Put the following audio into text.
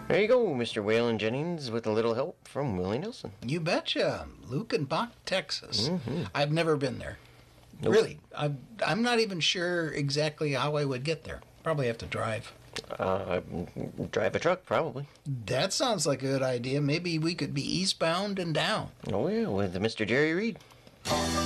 There you go, Mr. Waylon Jennings, with a little help from Willie Nelson. You betcha. Lukenbach, Texas. Mm-hmm. I've never been there. Nope. Really. I'm not even sure exactly how I would get there. Probably have to drive. Drive a truck, probably. That sounds like a good idea. Maybe we could be eastbound and down. Oh, yeah, with Mr. Jerry Reed.